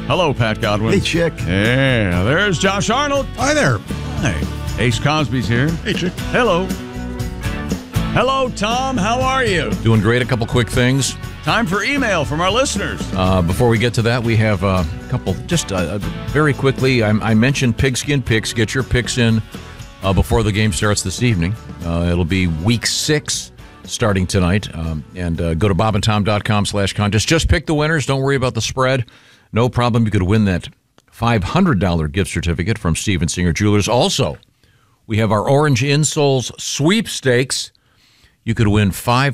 Hello, Pat Godwin. Hey, Chick. Yeah, there's Josh Arnold. Hi there. Hey, Ace Cosby's here. Hey, Chick. Hello. Hello, Tom. How are you? Doing great. A couple quick things. Time for email from our listeners. Before we get to that, we have a couple, just very quickly, I mentioned Pigskin Picks. Get your picks in before the game starts this evening. It'll be week 6 starting tonight. And go to bobandtom.com/contest. Just pick the winners. Don't worry about the spread. No problem. You could win that $500 gift certificate from Steven Singer Jewelers. Also, we have our Orange Insoles sweepstakes. You could win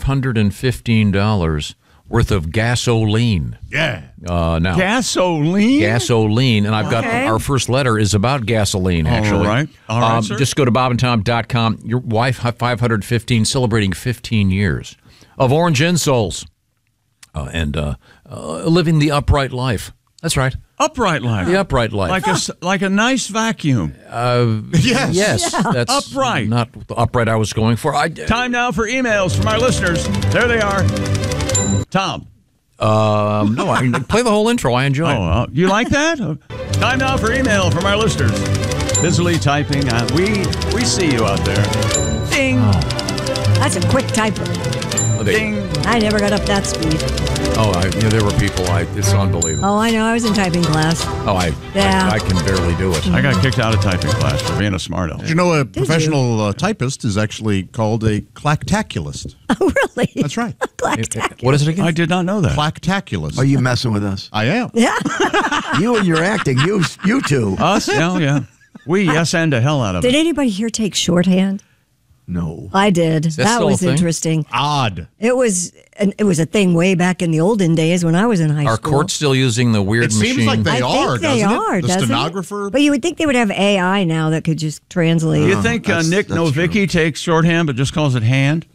$515 worth of gasoline. Yeah. Now Gasoline? and I've got our first letter is about gasoline, actually. All right, sir. Just go to bobandtom.com. Your wife, 515, celebrating 15 years of Orange Insoles and living the upright life. That's right. Upright life. The upright life. Like a nice vacuum. Yes. That's Upright. not the upright I was going for. Time now for emails from our listeners. There they are. Tom. No, I play the whole intro. I enjoy it. You like that? Time now for email from our listeners. Busily typing. We see you out there. Ding. That's a quick typer. Ding. I never got up that speed. There were people. It's unbelievable. Oh, I know. I was in typing class. I can barely do it. I got kicked out of typing class for being a smart aleck. Did you know a professional typist is actually called a clactaculist? Oh, really? That's right. What is it again? I did not know that. Clactaculist. Are you messing with us? I am. Yeah. You and your acting, you two. Us? Yeah. We yes and the hell out of Did it. anybody here take shorthand? No. I did. that That still was a thing? interesting. Odd. It was a thing way back in the olden days when I was in high Are school. courts still using the weird It machine? seems like they I are, think they doesn't are, it? The doesn't it? stenographer. But you would think they would have AI now that could just translate. You think Nick that's Novicki takes shorthand but just calls it hand?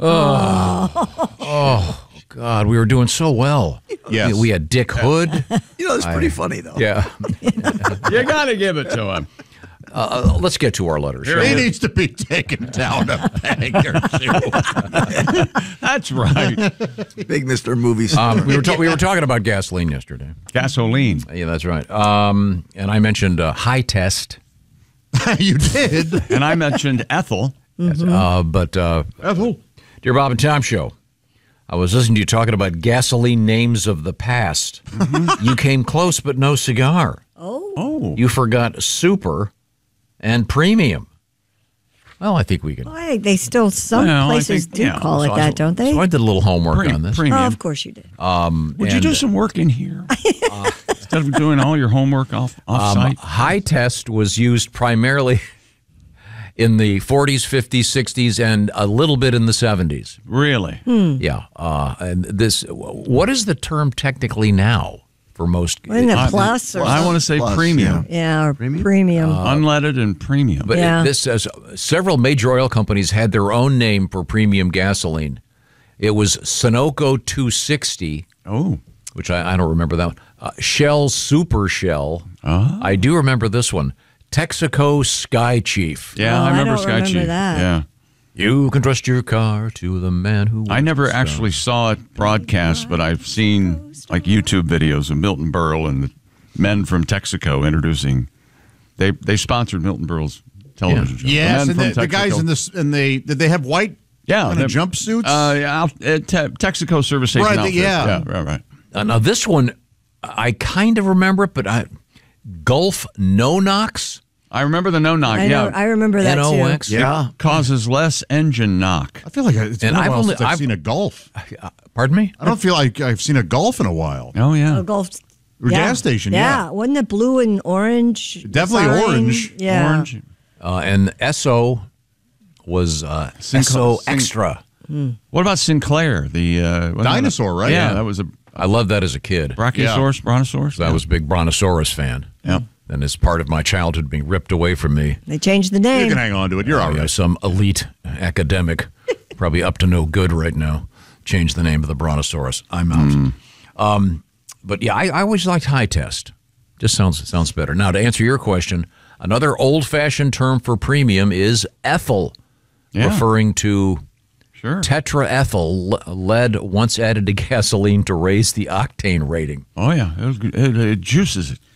Oh, God, we were doing so well. Yes. We had Dick Hood. You know, it's pretty funny, though. Yeah. You got to give it to him. Let's get to our letters. shall He we? needs to be taken down a peg or two. That's right. Big Mr. Movie star. We were talking about gasoline yesterday. Gasoline. Yeah, that's right. And I mentioned high test. You did. And I mentioned Ethel. But Ethel. dear Bob and Tom show, I was listening to you talking about gasoline names of the past. You came close, but no cigar. Oh. You forgot super and premium. Well, I think we can. Well, I think they still, some Well, I places think, do yeah. call it that, don't they? So I did a little homework on this. Premium. Oh, of course you did. Would you do some work in here? Instead of doing all your homework off-site? High test was used primarily in the 40s, 50s, 60s, and a little bit in the 70s. Really? Yeah. And this, what is the term technically now for most? Isn't it plus or I want to say Plus, premium. yeah, or premium. Unleaded and premium. But Yeah. this says several major oil companies had their own name for premium gasoline. It was Sunoco 260, Oh. which I don't remember that one. Shell Super Shell. I do remember this one. Texaco Sky Chief. Yeah, Oh, I I remember don't Sky remember Chief. that. Yeah. You can trust your car to the man who... I never works actually saw it broadcast, but I've seen like YouTube videos of Milton Berle and the men from Texaco introducing. They sponsored Milton Berle's television show. Yes, men and from the guys Texaco. in this, and did they have white kind of jumpsuits? Texaco service station Right, outfit. yeah. Right. Now, this one, I kind of remember it, but Gulf No-Knox? I remember the no-knock. I remember that NOx? too. Yeah. Causes less engine knock. I feel like it's been And a I've while only- since I've I've- seen a Golf. Pardon me? I don't feel like I've seen a Golf in a while. Oh, yeah. Oh, Gulf. Or gas station, yeah. Wasn't it blue and orange? Definitely sign? orange. Yeah. Orange. And Esso was Esso Extra. What about Sinclair? The wasn't Dinosaur, right? Yeah, Yeah. that was a I loved that as a kid. Brachiosaurus, Brontosaurus. I was a big Brontosaurus fan. Yep. And as part of my childhood being ripped away from me They changed the You name. can hang on to it. You're all by right. some elite academic, probably up to no good right now, changed the name of the Brontosaurus. I'm out. But yeah, I always liked high test. Just sounds better. Now, to answer your question, another old-fashioned term for premium is ethyl, referring to tetraethyl lead once added to gasoline to raise the octane rating. Oh, yeah. It juices it.